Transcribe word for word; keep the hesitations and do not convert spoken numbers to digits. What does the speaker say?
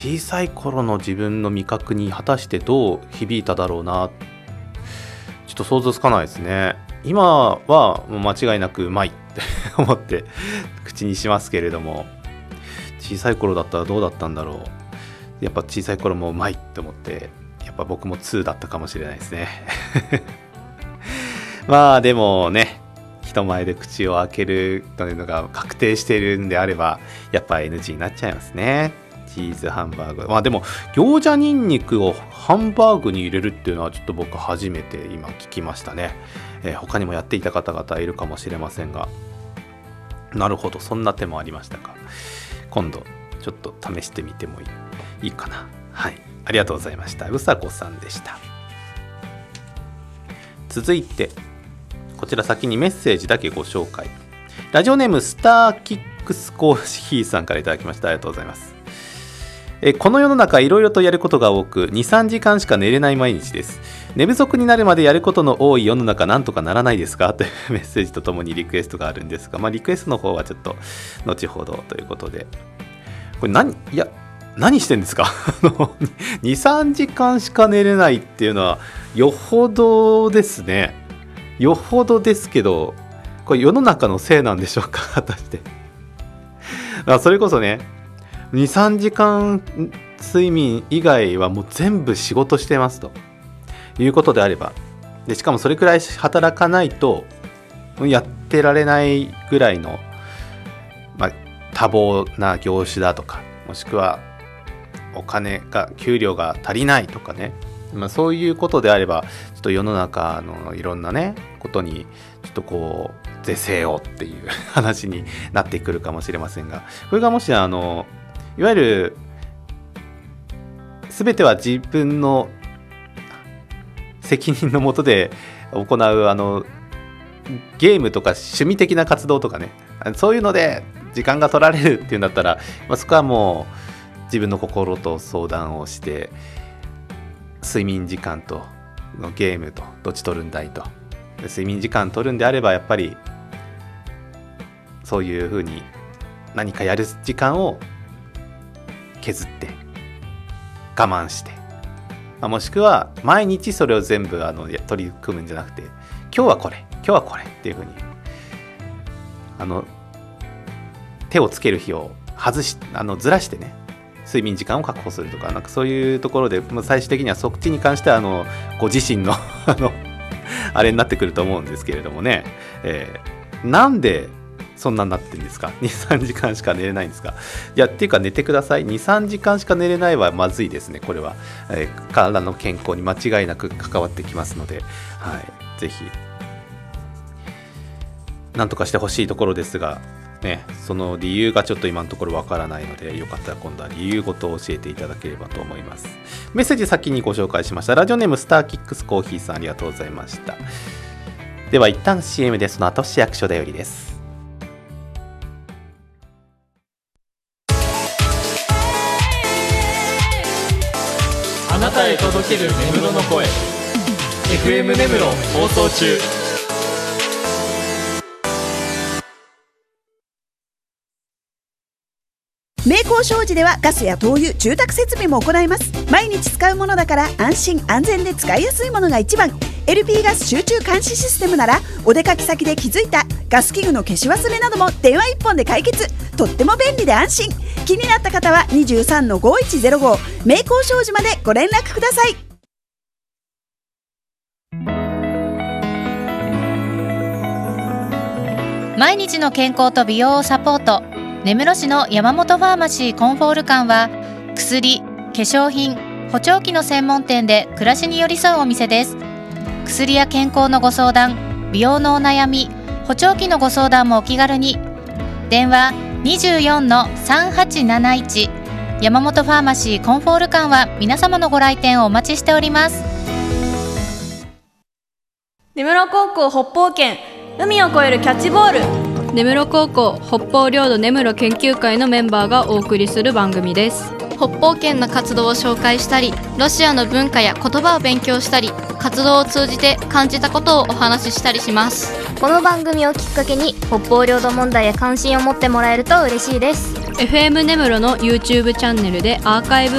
小さい頃の自分の味覚に果たしてどう響いただろうな、ちょっと想像つかないですね。今はもう間違いなくうまいって思って口にしますけれども、小さい頃だったらどうだったんだろう。やっぱ小さい頃もうまいって思って、やっぱ僕もにだったかもしれないですねまあでもね、人前で口を開けるというのが確定しているんであれば、やっぱ エヌジー になっちゃいますね。チーズハンバーグ、まあでも餃子ニンニクをハンバーグに入れるっていうのはちょっと僕初めて今聞きましたね。えー、他にもやっていた方々いるかもしれませんが、なるほど、そんな手もありましたか。今度ちょっと試してみてもいい、いいかな。はい、ありがとうございました。うさこさんでした。続いてこちら先にメッセージだけご紹介。ラジオネームスターキックスコーヒーさんからいただきました。ありがとうございます。えこの世の中いろいろとやることが多く にさんじかんしか寝れない毎日です。寝不足になるまでやることの多い世の中、なんとかならないですかというメッセージとともにリクエストがあるんですが、まあ、リクエストの方はちょっと後ほどということで、これ何いや何してんですかにさんじかんしか寝れないっていうのはよほどですね。よほどですけど、これ世の中のせいなんでしょうか果たして。あ、それこそね、にさんじかん睡眠以外はもう全部仕事してますということであれば、でしかもそれくらい働かないとやってられないぐらいの、まあ、多忙な業種だとか、もしくはお金が給料が足りないとかね、まあ、そういうことであればちょっと世の中のいろんなねことにちょっとこう是正をっていう話になってくるかもしれませんが、これがもしあのいわゆる全ては自分の責任のもとで行うあのゲームとか趣味的な活動とかね、そういうので時間が取られるっていうんだったら、まあ、そこはもう自分の心と相談をして、睡眠時間とゲームとどっち取るんだいと。睡眠時間取るんであればやっぱりそういうふうに何かやる時間を削って我慢して、まあ、もしくは毎日それを全部あの取り組むんじゃなくて、今日はこれ今日はこれっていうふうにあの手をつける日を外しあのずらしてね、睡眠時間を確保するとか、なんかそういうところで、まあ、最終的にはそっちに関してはあのご自身のあのあれになってくると思うんですけれどもね、えー、なんでそんなになってるんですか。にさんじかんしか寝れないんですか。いやっていうか寝てください。にさんじかんしか寝れないはまずいですね。これは、えー、体の健康に間違いなく関わってきますので、はい、ぜひなんとかしてほしいところですがね、その理由がちょっと今のところわからないので、よかったら今度は理由ごと教えていただければと思います。メッセージ先にご紹介しました。ラジオネームスターキックスコーヒーさん、ありがとうございました。では一旦 シーエム で、その後市役所だよりです。 あなたへ届ける根室の声 エフエム 根室放送中。 名工商事ではガスや灯油、住宅設備も行います。毎日使うものだから安心安全で使いやすいものが一番。 エルピー ガス集中監視システムならお出かけ先で気づいたガス器具の消し忘れなども電話一本で解決。とっても便利で安心。気になった方は にじゅうさんのごいちゼロご 名工商事までご連絡ください。 毎日の健康と美容をサポート、根室市の山本ファーマシーコンフォール館は薬、化粧品、補聴器の専門店で暮らしに寄り添うお店です。薬や健康のご相談、美容のお悩み、補聴器のご相談もお気軽に。電話 にじゅうよんのさんはちなないち。 山本ファーマシーコンフォール館は皆様のご来店をお待ちしております。 根室高校北方圏、海を越えるキャッチボール。 根室高校北方領土根室研究会のメンバーがお送りする番組です。 北方圏の活動を紹介したり、ロシアの文化や言葉を勉強したり、活動を通じて感じたことをお話ししたりします。 この番組をきっかけに北方領土問題へ関心を持ってもらえると嬉しいです。 エフエム 根室の YouTube チャンネルでアーカイブ